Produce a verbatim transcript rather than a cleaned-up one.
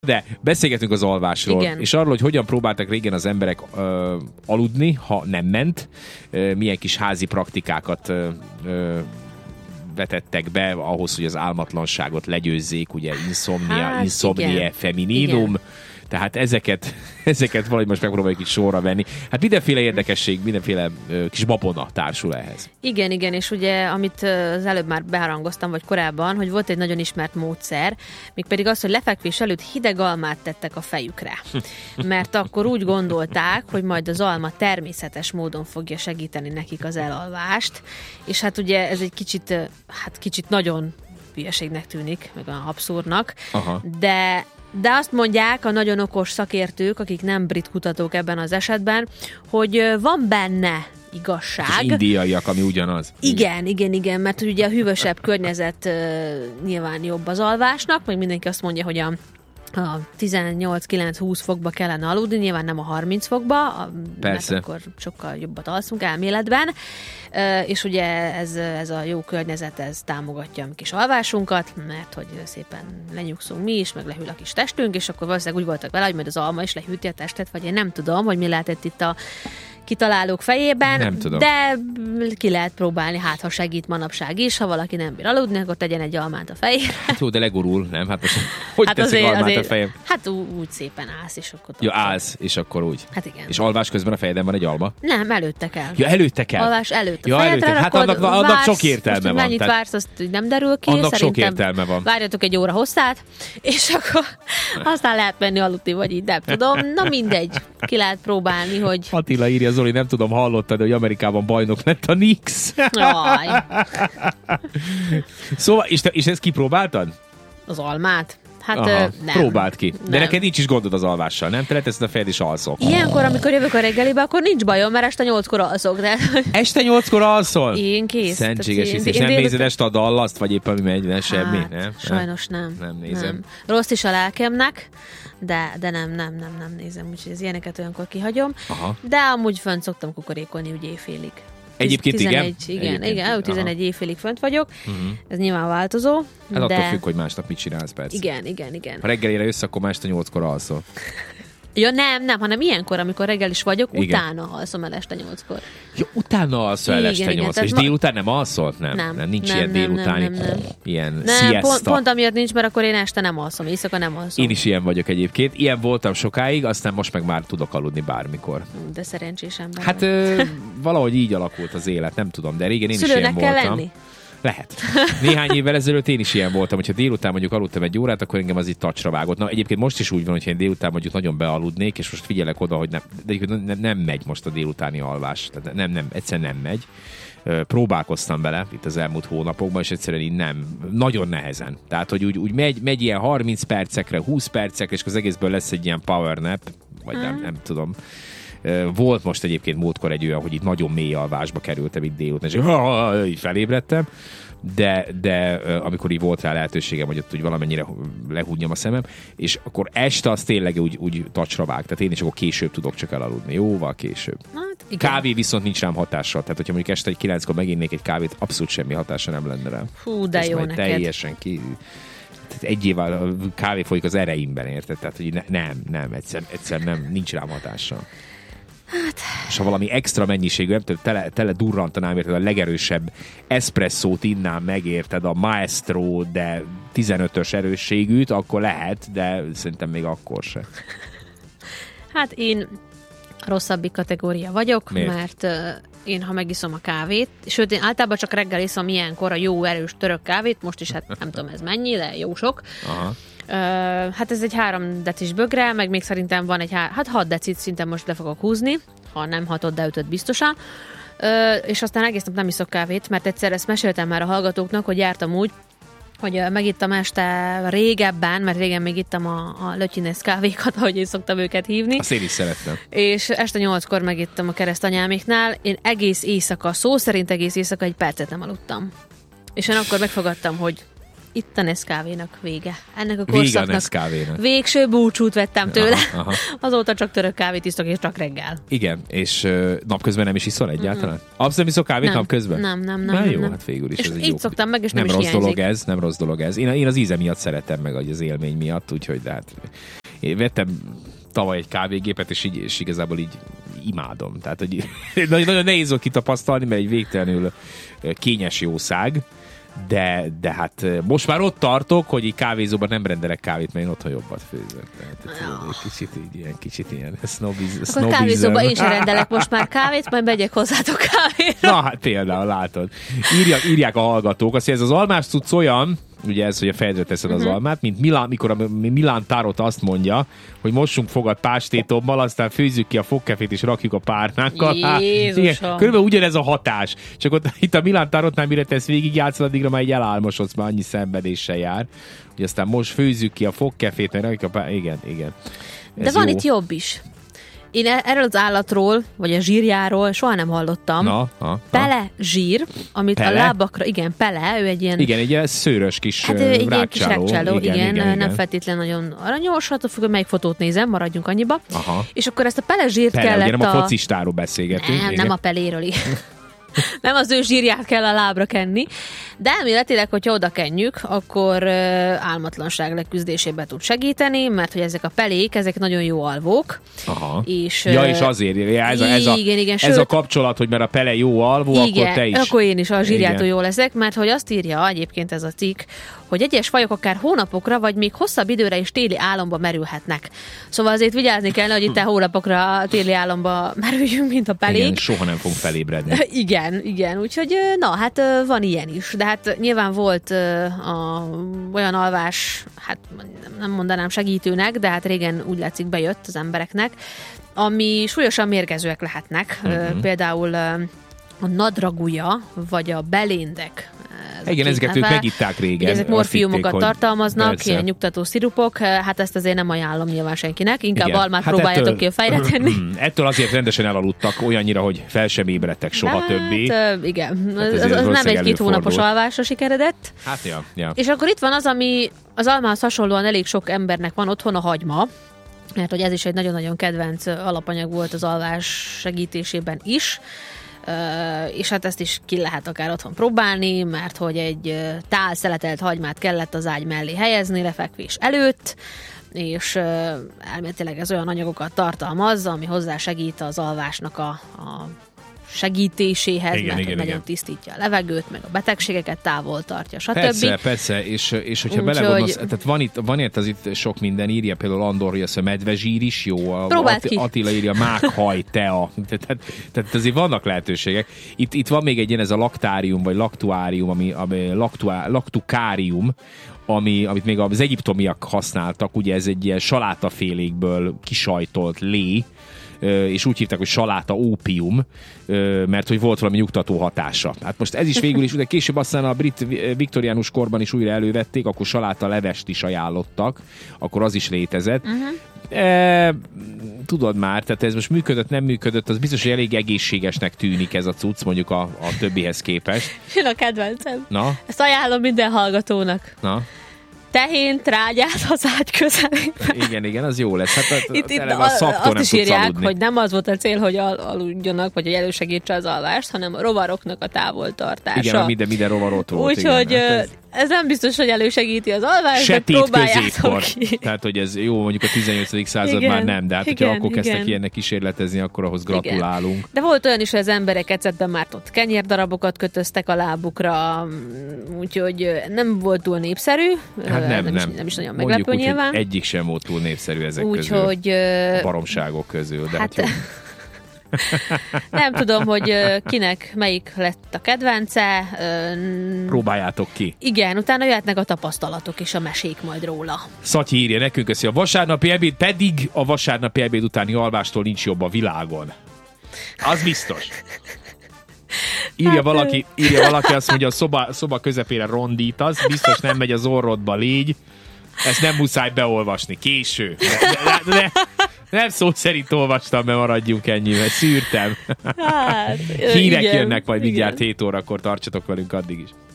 De beszélgetünk az alvásról, Igen. és arról, hogy hogyan próbáltak régen az emberek ö, aludni, ha nem ment, ö, milyen kis házi praktikákat ö, ö, vetettek be ahhoz, hogy az álmatlanságot legyőzzék, ugye insomnia, Hát, insomnia igen. femininum, Igen. tehát ezeket, ezeket valahogy most megpróbáljuk itt sorra venni. Hát mindenféle érdekesség, mindenféle ö, kis babona társul ehhez. Igen, igen, és ugye, amit az előbb már beharangoztam, vagy korábban, hogy volt egy nagyon ismert módszer, mégpedig az, hogy lefekvés előtt hideg almát tettek a fejükre. Mert akkor úgy gondolták, hogy majd az alma természetes módon fogja segíteni nekik az elalvást, és hát ugye ez egy kicsit, hát kicsit nagyon hülyeségnek tűnik, meg olyan abszurdnak, Aha. de De azt mondják a nagyon okos szakértők, akik nem brit kutatók ebben az esetben, hogy van benne igazság. És indiaiak, ami ugyanaz. Igen, igen, igen, mert ugye a hűvösebb környezet uh, nyilván jobb az alvásnak, meg mindenki azt mondja, hogy a a tizennyolc kilenc húsz fokba kellene aludni, nyilván nem a harminc fokba, a, Persze. mert akkor sokkal jobbat alszunk elméletben, uh, és ugye ez, ez a jó környezet, ez támogatja a mi kis alvásunkat, mert hogy szépen lenyugszunk mi is, meg lehűl a kis testünk, és akkor valószínűleg úgy voltak vele, hogy majd az alma is lehűti a testet, vagy én nem tudom, hogy mi lehetett itt a kitalálók fejében, Nem tudom. de ki lehet próbálni, hát ha segít manapság is, ha valaki nem bír aludni, akkor tegyen egy almát a fejére. Hát jó, de legurul, nem? Hát most hogy Hát teszek azért- almát azért- a fejem? Hát ú- úgy szépen állsz, és akkor... Ja, állsz, és akkor úgy. Hát igen. És alvás közben a fejeden van egy alma? Nem, előtte kell. Ja, előtte kell. Alvás előtt. A Ja, fejedre előtte. Hát rakod, annak, annak vársz, sok értelme most, hogy van. mennyit Tehát vársz, azt úgy nem derül ki. annak sok Szerintem értelme van. Várjatok egy óra hosszát, és akkor aztán lehet menni aludni, vagy így, nem tudom. Na mindegy, ki lehet próbálni, hogy... Attila írja, Zoli, nem tudom, hallottad, hogy Amerikában bajnok lett a Knicks. Jaj, Szóval, és, te, és ezt kipróbáltad? az almát. Hát Aha, ö, nem. próbáld ki. De Nem. neked nincs is gondod az alvással, nem? Te leteszed a fejed és alszol. Ilyenkor, amikor jövök a reggelibe, akkor nincs bajom, mert este nyolckor alszok, de Este nyolckor alszol? én kész. Szentséges Tehát Isten. És én- nem én nézed délután- este a Dallaszt, vagy éppen mi megy, nem, semmi? Hát, Nem? sajnos nem. Nem nézem. Nem. Rossz is a lelkemnek, de, de nem, nem, nem, nem nézem, úgyhogy az ilyeneket olyankor kihagyom. Aha. De amúgy fönt szoktam kukorékolni úgy éjfélig. Egyébként igen? tizenegy, igen, Egyébként igen, igen. tizenegy éjfélig fönt vagyok. Uh-huh. Ez nyilván változó, Hát de... attól függ, hogy másnap mit csinálsz, persze. Igen, igen, igen. Ha reggelire jössz, akkor már este nyolckor alszol. Ja, nem, nem, hanem ilyenkor, amikor reggel is vagyok, Igen. utána alszom el este nyolckor. Ja, utána alszol el Igen, este igen, nyolckor, tehát és ma- délután nem alszol? Nem, Nem, nem nincs nem, ilyen nem, délutáni, nem, nem, nem. ilyen Nem, siesta. pont, pont amiatt nincs, mert akkor én este nem alszom, éjszaka nem alszom. Én is ilyen vagyok egyébként. Ilyen voltam sokáig, aztán most meg már tudok aludni bármikor. De szerencsés ember. Hát vagy. ö, valahogy így alakult az élet, nem tudom, de régen én is Szülőnek ilyen kell voltam. lenni? Lehet. Néhány évvel ezelőtt én is ilyen voltam, hogyha délután mondjuk aludtam egy órát, akkor engem az itt tacsra vágott. Na egyébként most is úgy van, hogyha én délután mondjuk nagyon bealudnék, és most figyelek oda, hogy nem, de egyébként nem, nem megy most a délutáni alvás. Tehát nem, nem, egyszerűen nem megy. Ö, Próbálkoztam bele itt az elmúlt hónapokban, és egyszerűen így nem, nagyon nehezen. Tehát, hogy úgy, úgy megy, megy ilyen harminc percekre, húsz percekre, és az egészből lesz egy ilyen power nap, vagy nem, nem tudom. Volt most egyébként múltkor egy olyan, hogy itt nagyon mély alvásba kerültem itt délután, és így felébredtem, de, de amikor így volt rá lehetőségem, hogy ott úgy valamennyire lehúgyjam a szemem, és akkor este az tényleg úgy, úgy tacsra vág, tehát én is akkor később tudok csak elaludni, jóval később. Hát, igen. Kávé viszont nincs rám hatással, tehát hogyha mondjuk este egy kilenckor meginnék egy kávét, abszolút semmi hatása nem lenne rám. Hú, de És jó majd neked. teljesen ki... Tehát egy évvel a kávé folyik az ereimben, érted? Tehát, hogy ne, nem, nem, egyszer, egyszer nem, nincs rám hatással. Hát. És ha valami extra mennyiségű, nem tudom, tele, tele durrantanám, érted, a legerősebb eszpresszót innám meg, érted, a Maestro, de tizenötös erősségűt, akkor lehet, de szerintem még akkor se. Hát én a rosszabbik kategória vagyok, Miért? mert uh, én, ha megiszom a kávét, sőt, én általában csak reggel iszom ilyenkor a jó erős török kávét, most is hát nem tudom ez mennyi, de jó sok. Aha. Uh, hát ez egy három decis bögre, meg még szerintem van egy há- hát hat decit szinte most le fogok húzni, ha nem hatot, de ötöt biztosan. Uh, és aztán egész nap nem iszok kávét, mert egyszer ezt meséltem már a hallgatóknak, hogy jártam úgy, hogy uh, megittam este régebben, mert régen még ittam a, a lötyinesz kávékat, ahogy én szoktam őket hívni. Azt én is szerettem. És este nyolckor megittam a keresztanyáméknál. Én egész éjszaka, szó szerint egész éjszaka egy percet nem aludtam. És én akkor megfogadtam, hogy itt a Nescafénak vége. Ennek a Vége a korszaknak. Nescafénak. Végső búcsút vettem tőle. Aha, aha. Azóta csak török kávét isztok, és csak reggel. Igen, és uh, napközben nem is iszol egyáltalán? Mm-hmm. Abszolút nem iszok kávét nem, napközben? Nem, nem, nem. Na nem, jó, nem. hát végül is és ez egy így jó. szoktam meg, és nem, nem, nem is rossz hiányzik. dolog ez, nem rossz dolog ez. Én, én az íze miatt szeretem meg, az élmény miatt, úgyhogy de hát én vettem tavaly egy kávégépet, és, így, és igazából így imádom. Tehát, hogy nagyon, nagyon nehéz volt kitapasztalni, mert egy végtelenül kényes jószág, de, de hát most már ott tartok, hogy így kávézóban nem rendelek kávét, mert én otthon jobbat főzök. Tehát oh. kicsit így ilyen, kicsit ilyen snobiz, Akkor kávézóban én sem rendelek most már kávét, majd megyek hozzátok kávét. Na hát például, látod. Írják, írják a hallgatók, azt, hogy ez az almás cucc olyan, ugye ez, hogy a fejedre teszed uh-huh. az almát, mint Milán, mikor a Milán Tarot azt mondja, hogy mossunk fogad pástétommal, aztán főzzük ki a fogkefét és rakjuk a párnánkkal. Jézusom! Körülbelül ugyanez a hatás. Csak ott itt a Milán Tarotnál mire tesz végigjátszol, addigra már egy elálmosodsz, már annyi szenvedéssel jár. Hogy aztán most főzzük ki a fogkefét, mert rakjuk a pár... Igen, igen. Ez De van jó. itt jobb is. Én erről az állatról, vagy a zsírjáról soha nem hallottam. Na, na, Pele zsír, amit Pele? a lábakra, igen, Pele, ő egy ilyen... Igen, egy ilyen szőrös kis Hát ő egy ilyen kis rákcsáló. rákcsáló, igen, igen, igen, nem igen. feltétlen nagyon aranyos, attól függ, hogy melyik fotót nézem, maradjunk annyiba. Aha. És akkor ezt a Pele zsírt Pele, kellett ugye nem a... a focistáról beszélgetünk. Nem, igen. nem a Peléről, igen. Nem az ő zsírját kell a lábra kenni, de elméletileg, hogyha oda kenjük, akkor uh, álmatlanság leküzdésébe tud segíteni, mert hogy ezek a pelék, ezek nagyon jó alvók. Aha. És, ja, és azért, ja, ez, a, ez, a, igen, igen, ez sőt, a kapcsolat, hogy mert a pele jó alvó, igen, akkor te is. akkor én is a zsírjától Igen. jó leszek, mert hogy azt írja egyébként ez a cikk, hogy egyes fajok akár hónapokra, vagy még hosszabb időre is téli álomba merülhetnek. Szóval azért vigyázni kell, hogy itt a hónapokra téli álomba merüljünk, mint a pelék. Igen, soha nem fogunk felébredni. Igen, igen, úgyhogy na, hát van ilyen is, de hát nyilván volt a, olyan alvás, hát nem mondanám segítőnek, de hát régen úgy látszik bejött az embereknek, ami súlyosan mérgezőek lehetnek, uh-huh. például a nadragúja, vagy a beléndek. Ez igen, ezeket ők megitták régen. Ugye ezek morfiumokat hitték, tartalmaznak, persze. ilyen nyugtató szirupok, hát ezt azért nem ajánlom nyilván senkinek, inkább Igen. almát hát próbáljátok ettől, ki a fejre tenni. Ettől azért rendesen elaludtak, olyannyira, hogy fel sem ébredtek soha hát, többé. Igen, Hát az, az nem egy-két hónapos előfordul. alvásra sikeredett. Hát ja, ja. És akkor itt van az, ami az almához hasonlóan elég sok embernek van otthon, a hagyma, mert hogy ez is egy nagyon-nagyon kedvenc alapanyag volt az alvás segítésében is. Uh, és hát ezt is ki lehet akár otthon próbálni, mert hogy egy uh, tál szeletelt hagymát kellett az ágy mellé helyezni lefekvés előtt, és uh, elméletileg ez olyan anyagokat tartalmaz, ami hozzásegít az alvásnak a, a segítéséhez, Igen, mert igen, nagyon igen. tisztítja a levegőt, meg a betegségeket távol tartja, stb. Persze, persze, és, és hogyha Úgy, belegondolsz, hogy- tehát van itt, van itt az itt sok minden, írja például Andor, hogy ez a medvezsír is jó, a Próbáld Atti- ki. Attila írja mághaj, tea, tehát, tehát azért vannak lehetőségek. Itt, itt van még egy ilyen, ez a laktárium, vagy laktuárium, ami, ami laktuá, laktukárium, ami, amit még az egyiptomiak használtak, ugye ez egy ilyen salátafélékből kisajtolt lé, és úgy hívták, hogy saláta ópium, mert hogy volt valami nyugtató hatása. Hát most ez is végül is, de később aztán a brit viktoriánus korban is újra elővették, akkor saláta levest is ajánlottak, akkor az is létezett. Uh-huh. E, tudod már, tehát ez most működött, nem működött, az biztos, hogy elég egészségesnek tűnik ez a cucc, mondjuk a, a többihez képest. Jön a kedvencem. Na? Ezt ajánlom minden hallgatónak. Na? Tehén trágyát az ágy közelében. Igen, igen, az jó lesz. Hát Itt, itt a, a, a szaktól azt nem is tudsz írják, aludni. hogy nem az volt a cél, hogy al- aludjanak, vagy hogy elősegítse az alvást, hanem a rovaroknak a távoltartása. Igen, a minden, minden rovarot volt. Úgyhogy igen, hát ez... ez nem biztos, hogy elősegíti az alvást, de Setét próbáljátok középkor. ki. Tehát, hogy ez jó, mondjuk a tizennyolcadik század Igen, már nem, de hát igen, hogyha akkor kezdtek igen. ilyennek kísérletezni, akkor ahhoz gratulálunk. Igen. De volt olyan is, hogy az emberek ecetben már ott kenyérdarabokat kötöztek a lábukra, úgyhogy nem volt túl népszerű. Hát nem, nem, nem. Is, nem is nagyon Mondjuk meglepő úgy, nyilván. hogy egyik sem volt túl népszerű ezek úgy, közül. Hogy, a baromságok közül. De hát, hát, hát nem tudom, hogy kinek melyik lett a kedvence. próbáljátok ki. Igen, utána jöhetnek a tapasztalatok és a mesék majd róla. Szatyi írja nekünk ezt, a vasárnapi ebéd, pedig a vasárnapi ebéd utáni alvástól nincs jobb a világon. Az biztos. Írja, hát, valaki, írja valaki azt, hogy a szoba, szoba közepére rondítasz, biztos nem megy az orrodba légy, ezt nem muszáj beolvasni, késő. De, de, de, nem szó szerint olvastam, mert maradjunk ennyivel, szűrtem. Hát, Hírek igen, jönnek majd igen. mindjárt hét órakor, tartsatok velünk addig is.